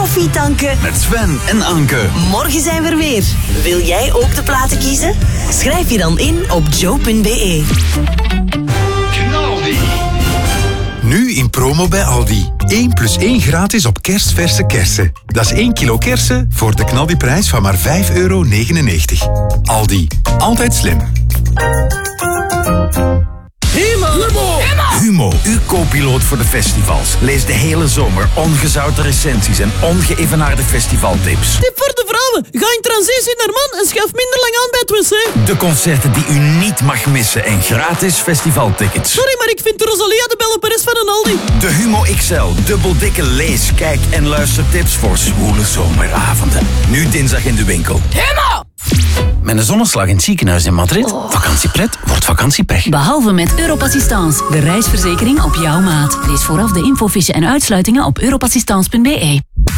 Koffie tanken met Sven en Anke. Morgen zijn we er weer. Wil jij ook de platen kiezen? Schrijf je dan in op joe.be. Knaldi. Nu in promo bij Aldi. 1+1 gratis op kerstverse kersen. Dat is 1 kilo kersen voor de knaldiprijs van maar €5,99. Aldi. Altijd slim. Humo, uw co-piloot voor de festivals. Lees de hele zomer ongezouten recensies en ongeëvenaarde festivaltips. Tip voor de vrouwen. Ga in transitie naar man en schuif minder lang aan bij het wc. De concerten die u niet mag missen en gratis festivaltickets. Sorry, maar ik vind Rosalia de belle Perez van een Aldi. De Humo XL, dubbeldikke lees, kijk en luistertips voor zwoele zomeravonden. Nu dinsdag in de winkel. Humo! Met een zonneslag in het ziekenhuis in Madrid. Vakantiepret wordt vakantiepech. Behalve met Europassistance, de reisverzekering op jouw maat. Lees vooraf de infofiche en uitsluitingen op europassistance.be.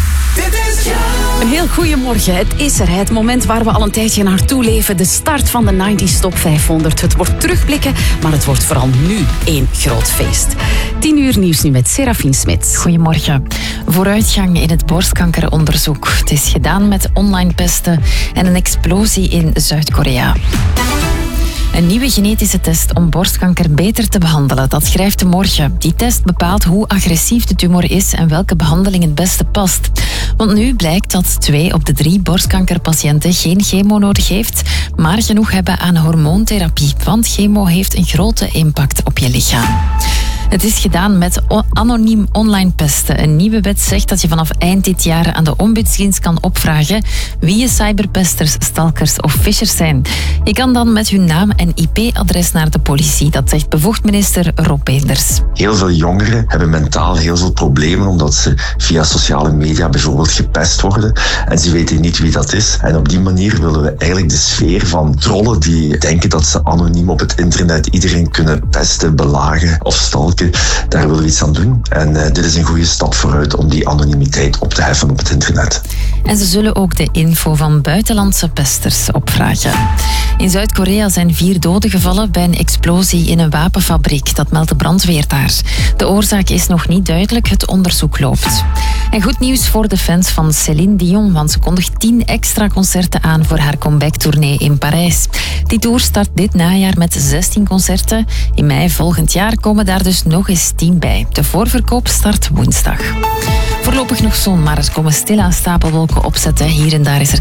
Een heel goeiemorgen. Het is er, het moment waar we al een tijdje naartoe leven. De start van de 90s Top 500. Het wordt terugblikken, maar het wordt vooral nu één groot feest. 10 uur nieuws nu met Serafine Smits. Goedemorgen. Vooruitgang in het borstkankeronderzoek. Het is gedaan met online pesten en een explosie in Zuid-Korea. Een nieuwe genetische test om borstkanker beter te behandelen. Dat schrijft De Morgen. Die test bepaalt hoe agressief de tumor is en welke behandeling het beste past. Want nu blijkt dat 2 op de 3 borstkankerpatiënten geen chemo nodig heeft, maar genoeg hebben aan hormoontherapie. Want chemo heeft een grote impact op je lichaam. Het is gedaan met anoniem online pesten. Een nieuwe wet zegt dat je vanaf eind dit jaar aan de ombudsdienst kan opvragen wie je cyberpesters, stalkers of phishers zijn. Je kan dan met hun naam en IP-adres naar de politie. Dat zegt bevoegd minister Rob Peenders. Heel veel jongeren hebben mentaal heel veel problemen omdat ze via sociale media bijvoorbeeld gepest worden en ze weten niet wie dat is. En op die manier willen we eigenlijk de sfeer van trollen die denken dat ze anoniem op het internet iedereen kunnen pesten, belagen of stalken. Daar willen we iets aan doen. En dit is een goede stap vooruit om die anonimiteit op te heffen op het internet. En ze zullen ook de info van buitenlandse pesters opvragen. In Zuid-Korea zijn 4 doden gevallen bij een explosie in een wapenfabriek. Dat meldt de brandweer daar. De oorzaak is nog niet duidelijk. Het onderzoek loopt. En goed nieuws voor de fans van Céline Dion, want ze kondigt 10 extra concerten aan voor haar comeback-tournee in Parijs. Die tour start dit najaar met 16 concerten. In mei volgend jaar komen daar dus nog eens 10 bij. De voorverkoop start woensdag. Voorlopig nog zon, maar er komen stilaan stapelwolken opzetten. Hier en daar is er